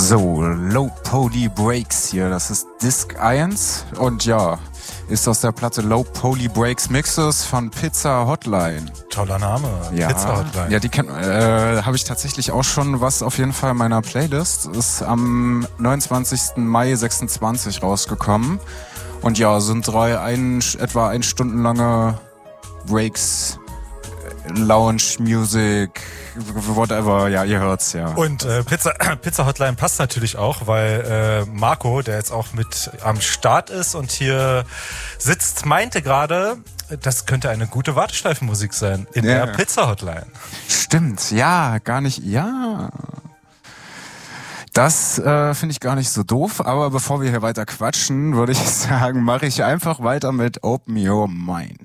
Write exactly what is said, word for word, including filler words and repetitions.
So, Low Poly Breaks hier, das ist Disc eins und ja, ist aus der Platte Low Poly Breaks Mixes von Pizza Hotline. Toller Name, ja, Pizza Hotline. Ja, die kennt, äh, habe ich tatsächlich auch schon was auf jeden Fall in meiner Playlist. Ist am neunundzwanzigsten Mai sechsundzwanzig rausgekommen und ja, sind drei ein, etwa ein Stunden lange Breaks, Lounge Music, whatever, ja, ihr hört's, ja. Und äh, Pizza, Pizza Hotline passt natürlich auch, weil äh, Marco, der jetzt auch mit am Start ist und hier sitzt, meinte gerade, das könnte eine gute Warteschleifenmusik sein in Ja. der Pizza Hotline. Stimmt, ja, gar nicht, ja. Das äh, finde ich gar nicht so doof, aber bevor wir hier weiter quatschen, würde ich sagen, mache ich einfach weiter mit Open Your Mind.